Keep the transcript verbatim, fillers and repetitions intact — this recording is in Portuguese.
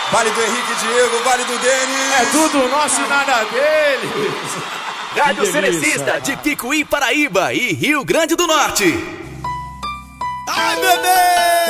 Vale do Henrique Diego, Vale do Denis. É tudo nosso e nada deles. Rádio Cerecista de Picuí, Paraíba e Rio Grande do Norte. Ai, bebê!